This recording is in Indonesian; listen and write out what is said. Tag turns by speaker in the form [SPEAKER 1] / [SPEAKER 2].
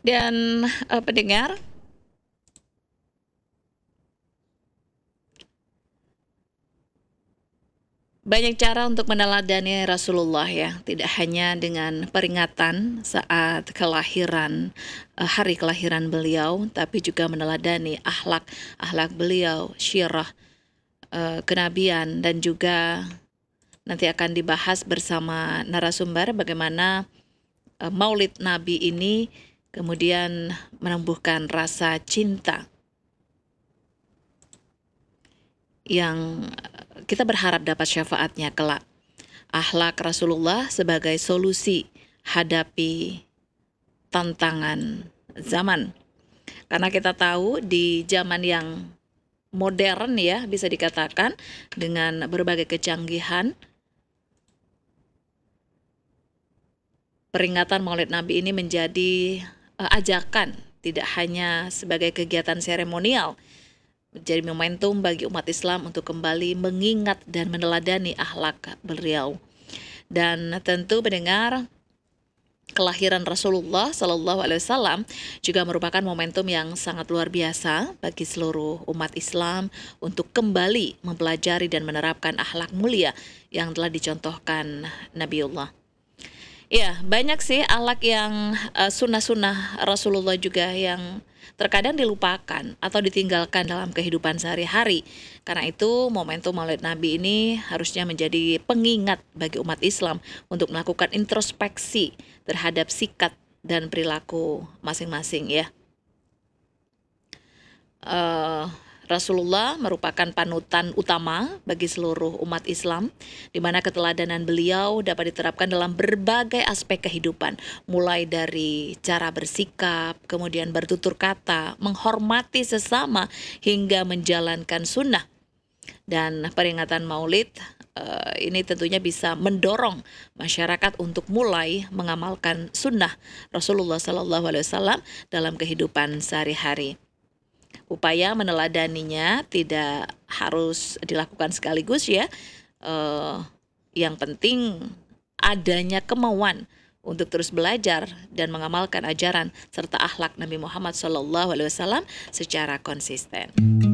[SPEAKER 1] Dan pendengar, banyak cara untuk meneladani Rasulullah ya, tidak hanya dengan peringatan saat kelahiran, hari kelahiran beliau, tapi juga meneladani akhlak beliau, syirah, kenabian, dan juga nanti akan dibahas bersama narasumber bagaimana Maulid Nabi ini kemudian menumbuhkan rasa cinta yang kita berharap dapat syafaatnya kelak. Akhlak Rasulullah sebagai solusi hadapi tantangan zaman. Karena kita tahu di zaman yang modern ya, bisa dikatakan dengan berbagai kecanggihan, peringatan Maulid Nabi ini menjadi ajakan, tidak hanya sebagai kegiatan seremonial, menjadi momentum bagi umat Islam untuk kembali mengingat dan meneladani akhlak beliau. Dan tentu mendengar kelahiran Rasulullah Shallallahu Alaihi Wasallam juga merupakan momentum yang sangat luar biasa bagi seluruh umat Islam untuk kembali mempelajari dan menerapkan akhlak mulia yang telah dicontohkan Nabiullah. Ya, banyak sih akhlak yang sunnah-sunnah Rasulullah juga yang terkadang dilupakan atau ditinggalkan dalam kehidupan sehari-hari. Karena itu, momentum Maulid Nabi ini harusnya menjadi pengingat bagi umat Islam untuk melakukan introspeksi terhadap sikap dan perilaku masing-masing ya. Rasulullah merupakan panutan utama bagi seluruh umat Islam, di mana keteladanan beliau dapat diterapkan dalam berbagai aspek kehidupan, mulai dari cara bersikap, kemudian bertutur kata, menghormati sesama, hingga menjalankan sunnah. Dan peringatan Maulid ini tentunya bisa mendorong masyarakat untuk mulai mengamalkan sunnah Rasulullah SAW dalam kehidupan sehari-hari. Upaya meneladaninya tidak harus dilakukan sekaligus ya. Yang penting adanya kemauan untuk terus belajar dan mengamalkan ajaran serta akhlak Nabi Muhammad SAW secara konsisten.